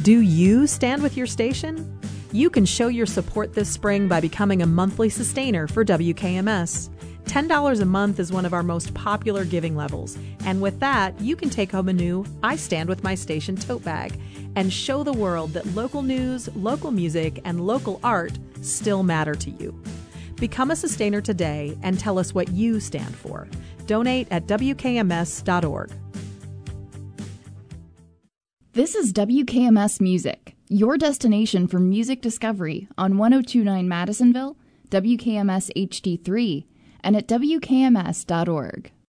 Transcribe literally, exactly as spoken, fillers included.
Do you stand with your station? You can show your support this spring by becoming a monthly sustainer for W K M S. ten dollars a month is one of our most popular giving levels, and with that, you can take home a new I Stand With My Station tote bag and show the world that local news, local music, and local art still matter to you. Become a sustainer today and tell us what you stand for. Donate at W K M S dot org. This is W K M S Music, your destination for music discovery on one oh two point nine Madisonville, W K M S H D three, and at W K M S dot org.